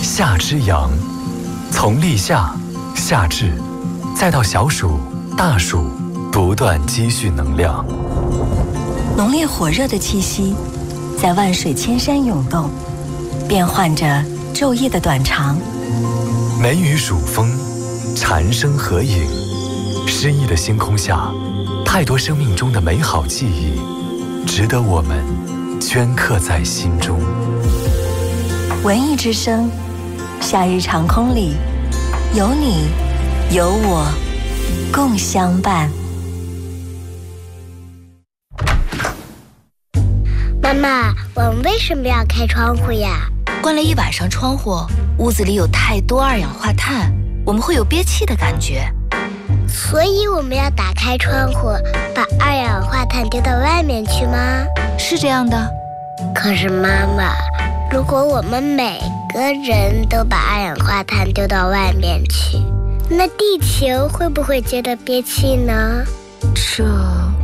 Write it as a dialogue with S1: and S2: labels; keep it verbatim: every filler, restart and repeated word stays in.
S1: 夏之阳，从立夏、夏至，再到小暑、大暑，不断积蓄能量。
S2: 浓烈火热的气息，在万水千山涌动，变换着昼夜的短长。
S1: 梅雨暑风，蝉声合影，诗意的星空下，太多生命中的美好记忆，值得我们镌刻在心中。
S2: 文艺之声，夏日长空里，有你，有我，共相伴。
S3: 妈妈，我们为什么要开窗户呀？
S4: 关了一晚上窗户，屋子里有太多二氧化碳，我们会有憋气的感觉。
S3: 所以我们要打开窗户，把二氧化碳丢到外面去吗？
S4: 是这样的。
S3: 可是妈妈，如果我们每个人都把二氧化碳丢到外面去，那地球会不会觉得憋气呢？
S4: 这